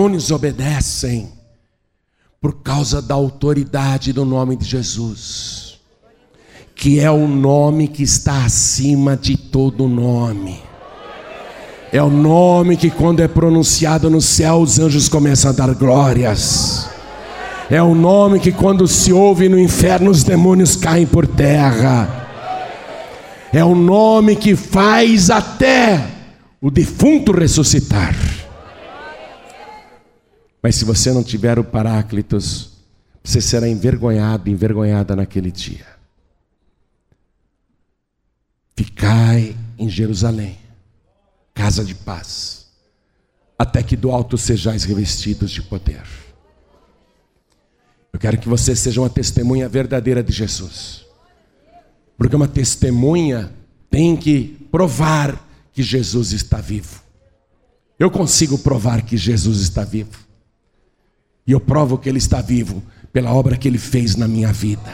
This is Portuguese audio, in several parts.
demônios obedecem por causa da autoridade do nome de Jesus, que é o nome que está acima de todo nome. É o nome que, quando é pronunciado no céu, os anjos começam a dar glórias. É o nome que, quando se ouve no inferno, os demônios caem por terra. É o nome que faz até o defunto ressuscitar. Mas se você não tiver o Paráclitos, você será envergonhado, envergonhada naquele dia. Ficai em Jerusalém, casa de paz, até que do alto sejais revestidos de poder. Eu quero que você seja uma testemunha verdadeira de Jesus, porque uma testemunha tem que provar que Jesus está vivo. Eu consigo provar que Jesus está vivo, e eu provo que Ele está vivo pela obra que Ele fez na minha vida,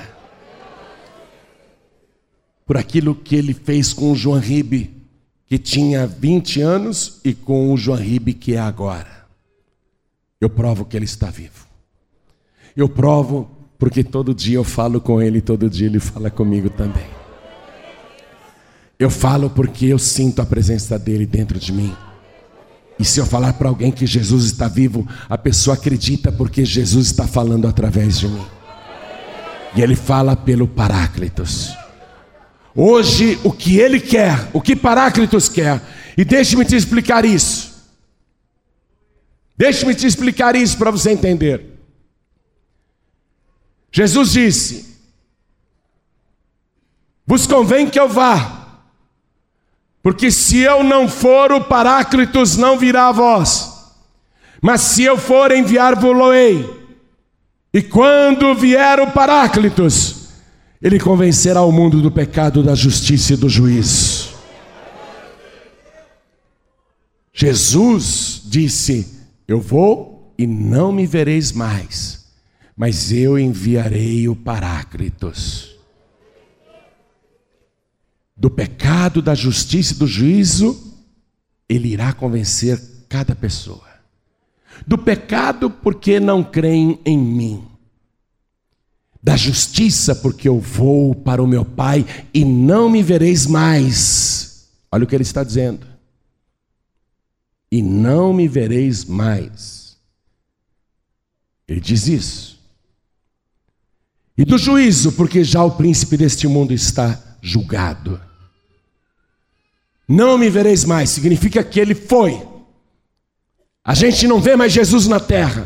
por aquilo que Ele fez com o João Ribe, que tinha 20 anos, e com o João Ribe que é agora. Eu provo que Ele está vivo. Eu provo porque todo dia eu falo com Ele, todo dia Ele fala comigo também. Eu falo porque eu sinto a presença dEle dentro de mim. E se eu falar para alguém que Jesus está vivo, a pessoa acredita porque Jesus está falando através de mim. E Ele fala pelo Paráclitos. Hoje, o que Ele quer, o que Paráclitos quer, e deixe-me te explicar isso. Deixe-me te explicar isso para você entender. Jesus disse: vos convém que eu vá, porque se eu não for, o Paráclitos não virá a vós. Mas se eu for, enviar-vos-ei. E quando vier o Paráclitos, Ele convencerá o mundo do pecado, da justiça e do juízo. Jesus disse: eu vou e não me vereis mais, mas eu enviarei o Paráclitos. Do pecado, da justiça e do juízo, Ele irá convencer cada pessoa. Do pecado, porque não creem em mim. Da justiça, porque eu vou para o meu Pai e não me vereis mais. Olha o que Ele está dizendo. E não me vereis mais. Ele diz isso. E do juízo, porque já o príncipe deste mundo está julgado. Não me vereis mais, significa que Ele foi. A gente não vê mais Jesus na terra.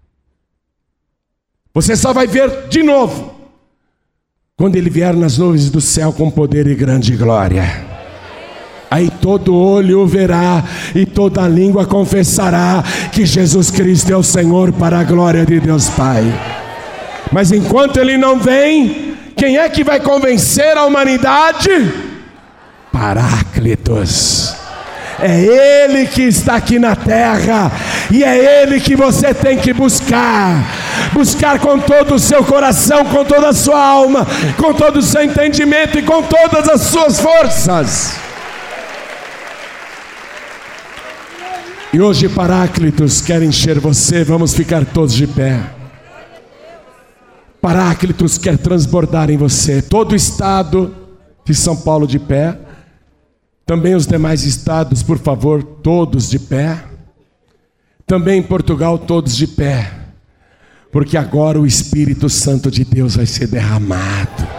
Você só vai ver de novo quando Ele vier nas nuvens do céu com poder e grande glória. Aí todo olho o verá e toda língua confessará que Jesus Cristo é o Senhor, para a glória de Deus Pai. Mas enquanto Ele não vem, quem é que vai convencer a humanidade? Paráclitos. É Ele que está aqui na terra, e é Ele que você tem que buscar com todo o seu coração, com toda a sua alma, com todo o seu entendimento e com todas as suas forças. E hoje Paráclitos quer encher você. Vamos ficar todos de pé. Paráclitos quer transbordar em você. Todo o estado de São Paulo de pé. Também os demais estados, por favor, todos de pé. Também em Portugal, todos de pé. Porque agora o Espírito Santo de Deus vai ser derramado.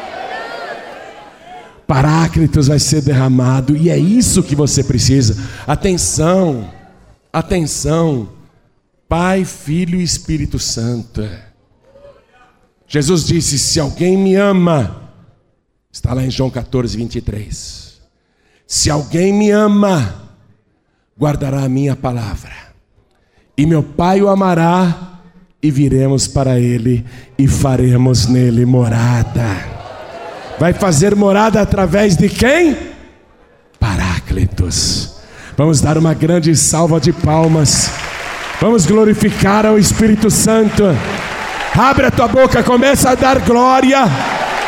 Paráclitos vai ser derramado. E é isso que você precisa. Atenção, atenção. Pai, Filho e Espírito Santo. Jesus disse: se alguém me ama, está lá em João 14, 23. Se alguém me ama, guardará a minha palavra, e meu Pai o amará, e viremos para ele e faremos nele morada. Vai fazer morada através de quem? Paráclitos. Vamos dar uma grande salva de palmas. Vamos glorificar ao Espírito Santo. Abre a tua boca, começa a dar glória.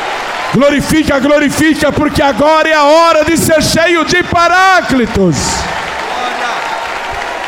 Glorifica, glorifica, porque agora é a hora de ser cheio de Paráclitos.